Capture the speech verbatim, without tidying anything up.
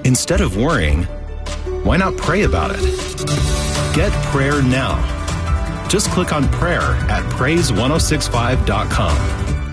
Instead of worrying, why not pray about it? Get prayer now. Just click on prayer at praise ten sixty-five dot com.